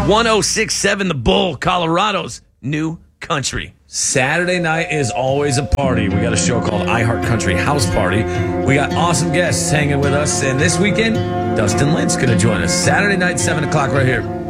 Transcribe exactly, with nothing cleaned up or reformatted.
one oh six point seven The Bull, Colorado's new country. Saturday night is always a party. We got a show called iHeart Country House Party. We got awesome guests hanging with us. And this weekend, Dustin Lentz going to join us. Saturday night, seven o'clock right here.